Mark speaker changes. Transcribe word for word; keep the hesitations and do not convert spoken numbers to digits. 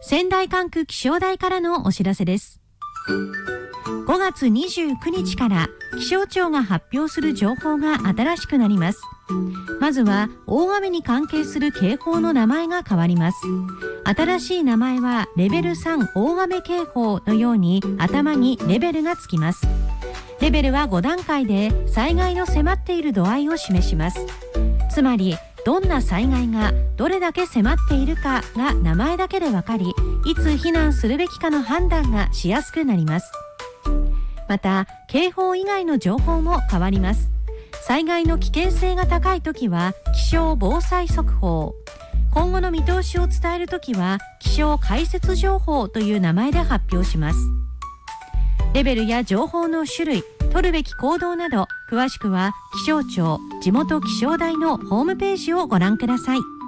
Speaker 1: 仙台管区気象台からのお知らせです。ごがつにじゅうくにちから気象庁が発表する情報が新しくなります。まずは大雨に関係する警報の名前が変わります。新しい名前はレベルさん大雨警報のように頭にレベルがつきます。レベルはごだんかいで災害の迫っている度合いを示します。つまりどんな災害がどれだけ迫っているかが名前だけでわかり、いつ避難するべきかの判断がしやすくなります。また警報以外の情報も変わります。災害の危険性が高いときは気象防災速報、今後の見通しを伝えるときは気象解説情報という名前で発表します。レベルや情報の種類、取るべき行動など詳しくは気象庁地元気象台のホームページをご覧ください。